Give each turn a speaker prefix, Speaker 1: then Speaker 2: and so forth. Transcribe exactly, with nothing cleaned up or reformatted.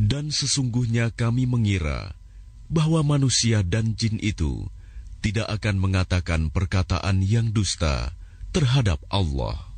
Speaker 1: Dan sesungguhnya kami mengira bahwa manusia dan jin itu tidak akan mengatakan perkataan yang dusta terhadap Allah.